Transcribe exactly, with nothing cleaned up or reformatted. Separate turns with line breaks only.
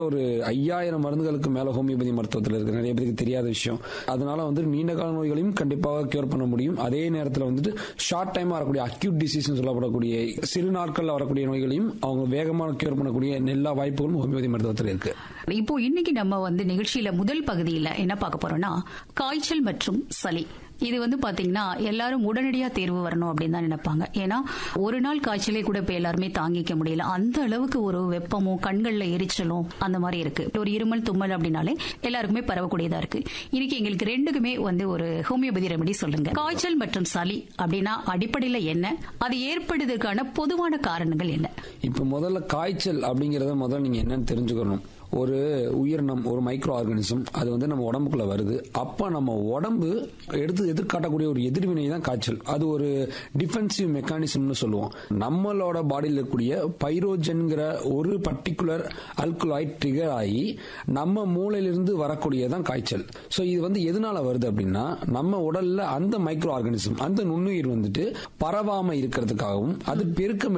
ஒரு ஐயாயிரம் மருந்துகளுக்கு மேல ஹோமியோபதி மருத்துவத்தில் இருக்கு. நிறைய பேருக்கு தெரியாத விஷயம். அதனால வந்து நீண்ட கால நோய்களையும் கண்டிப்பாக கியூர் பண்ண முடியும். அதே நேரத்தில் வந்துட்டு ஷார்ட் டைமா வரக்கூடிய அக்யூட் டிசீஸ் சொல்லப்படக்கூடிய சிறு நாட்கள்ல வரக்கூடிய நோய்களையும் அவங்க வேகமாக கியூர் பண்ணக்கூடிய எல்லா வாய்ப்புகளும் ஹோமியோபதி மருத்துவத்தில் இருக்கு.
இப்போ இன்னைக்கு நம்ம வந்து நிகழ்ச்சியில முதல் பகுதியில என்ன பார்க்க போறோம்னா காய்ச்சல் மற்றும் சளி. இது வந்து பாத்தீங்கன்னா எல்லாரும் உடனடியா தேர்வு வரணும் அப்படின்னு தான் நினைப்பாங்க. ஏன்னா ஒரு நாள் காய்ச்சலே கூட இப்ப எல்லாருமே தாங்கிக்க முடியல. அந்த அளவுக்கு ஒரு வெப்பமும் கண்கள்ல எரிச்சலும் அந்த மாதிரி இருக்கு. ஒரு இருமல் தும்மல் அப்படின்னாலே எல்லாருக்குமே பரவக்கூடியதா இருக்கு. இன்னைக்கு எங்களுக்கு ரெண்டுக்குமே வந்து ஒரு ஹோமியோபதி ரெமெடி சொல்லுங்க. காய்ச்சல் மற்றும் சளி அப்படின்னா அடிப்படையில என்ன, அது ஏற்படுவதற்கான பொதுவான காரணங்கள் என்ன?
இப்ப முதல்ல காய்ச்சல் அப்படிங்கறத முதல்ல நீங்க என்னன்னு தெரிஞ்சுக்கணும். ஒரு உயிரினம், ஒரு மைக்ரோ ஆர்கானிசம், அது வந்து நம்ம உடம்புக்குள்ள வருது. அப்ப நம்ம உடம்பு எடுத்து எதிர்காட்டக்கூடிய ஒரு எதிர்வினை தான் காய்ச்சல். அது ஒரு டிஃபென்சிவ் மெக்கானிசம்னு சொல்லுவோம். நம்மளோட பாடியில் இருக்கக்கூடிய பைரோஜன்கிற ஒரு பர்டிகுலர் அல்கலாய்ட் ட்ரிகர் ஆகி நம்ம மூளையிலிருந்து வரக்கூடியதான் காய்ச்சல். சோ இது வந்து எதனால வருது அப்படின்னா நம்ம உடல்ல அந்த மைக்ரோ ஆர்கானிசம், அந்த நுண்ணுயிர் வந்துட்டு பரவாம இருக்கிறதுக்காகவும் அது பெருக்கம்